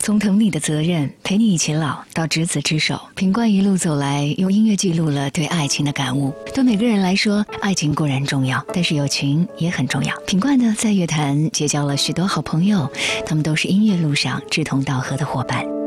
从疼你的责任，陪你一起老，到执子之手，品冠一路走来，用音乐记录了对爱情的感悟。对每个人来说，爱情固然重要，但是友情也很重要。品冠呢，在乐坛结交了许多好朋友，他们都是音乐路上志同道合的伙伴。